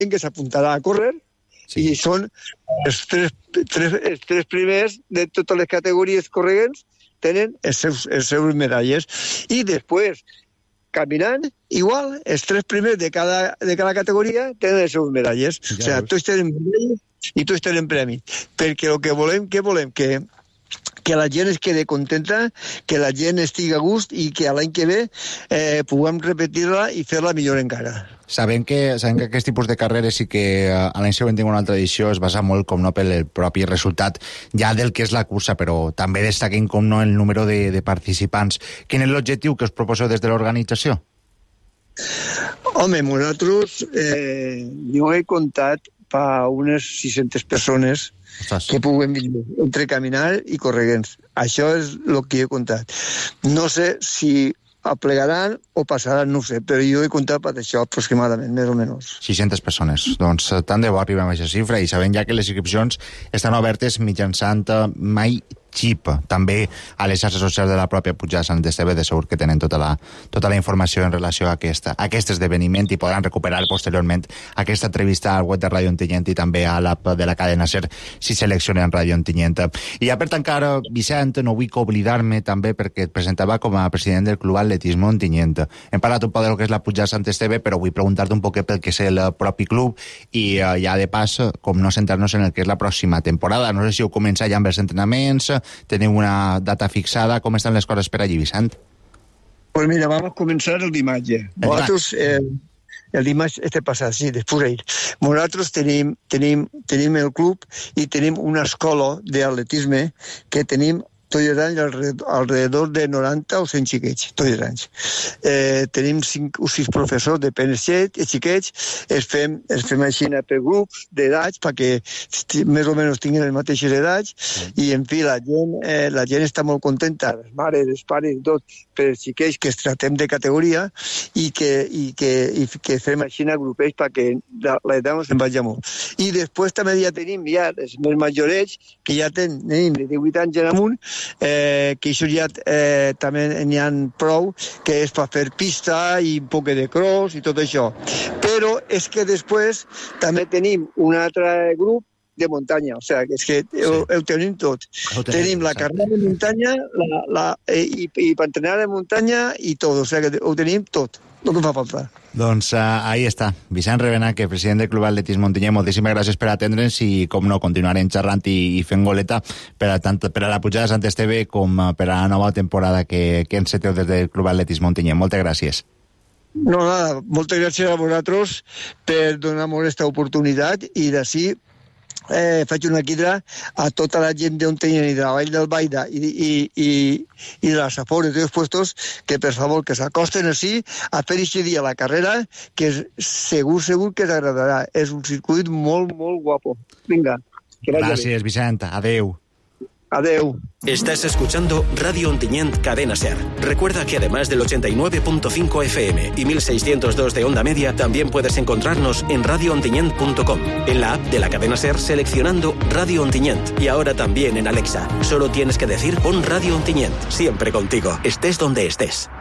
gent que s'apuntarà a córrer, i són els tres primers de totes les categories corregents tenen els seus medalles. I després, caminant, igual, els tres primers de cada categoria tenen les seves medalles. O sigui, tots tenen medalles i tots tenen premi. Perquè el que volem, que la gent es quede contenta, que la gent estigui a gust i que l'any que ve puguem repetir-la i fer-la millor encara. Sabem que aquest tipus de carreres i que a l'any següent tinguin una altra edició es basa molt, com no, pel propi resultat ja del que és la cursa, però també destaquen, com no, el número de participants. Quin és l'objectiu que us proposeu des de l'organització? Home, nosaltres jo he comptat per unes 600 persones que puguem viure entre caminar i correguents. Això és el que he comptat. No sé si aplegaran o passaran, no ho sé, però jo he comptat per això aproximadament, més o menys. 600 persones. Doncs tant de bo arribem a aquesta xifra i sabem ja que les inscripcions estan obertes mitjançant MyChip, també a les xarxes socials de la pròpia Pujada Sant Esteve, de segur que tenen tota la informació en relació a aquest esdeveniment i podran recuperar posteriorment aquesta entrevista al web de Ràdio Ontinyent i també a l'app de la cadena SER si seleccionen Ràdio Ontinyent. I ja per tancar, Vicent, no vull oblidar-me també perquè et presentava com a president del Club Atletisme Ontinyent. Hem parlat un poc del que és la Pujada Sant Esteve, però vull preguntar-te un poquet pel que és el propi club i ja de pas, com no centrar-nos en el que és la pròxima temporada. No sé si heu començat ja amb els entrenaments, teniu una data fixada, com estan les coses per allí, Vicent? Pues mira, vamos a comenzar el dimarts. Nosaltres, el dimarts passat, sí, després d'ahir. Nosaltres tenim el club i tenim una escola d'atletisme que tenim tots els anys alrededor de 90 o 100 xiquets, tots els anys. Tenim 5 o 6 professors de penes xiquets, els fem així per grups d'edats perquè més o menys tinguin les mateixes edats i, en fi, la gent està molt contenta, les mares, els pares, tot, per els xiquets que es tratem de categoria i que fem així grupets perquè l'edat se'n vagi molt. I després també ja tenim els més majorets que ja tenim de 18 anys en amunt, que això ja també n'hi ha prou, que és per fer pista i un poc de cross i tot això. Però és que després també tenim un altre grup de muntanya, o sigui, és que ho tenim tot. Tenim la carrera de muntanya i per entrenar de muntanya i tot, o sigui, ho tenim tot. El que fa falta. Doncs ahí està. Vicent Rebenach, president del Club Atletisme Ontinyent, moltíssimes gràcies per atendre'ns i, com no, continuarem xerrant i fent goleta tant per a la Pujada de Sant Esteve com per a la nova temporada que enceteu des del Club Atletisme Ontinyent. Moltes gràcies. No, nada, moltes gràcies a vosaltres per donar-nos aquesta oportunitat i d'ací faig una crida a tota la gent d'Ontinyent i de la Vall del Baida i de les afores dels puestos que, per favor, que s'acosten així a fer aquest dia la carrera, que segur que els agradarà. És un circuit molt, molt guapo. Vinga. Gràcies, Vicent. Adeu. Adeu. Estás escuchando Radio Ontinyent Cadena SER. Recuerda que además del 89.5 FM y 1602 de onda media, también puedes encontrarnos en radioontinyent.com, en la app de la cadena SER seleccionando Radio Ontinyent y ahora también en Alexa. Solo tienes que decir pon Radio Ontinyent, siempre contigo, estés donde estés.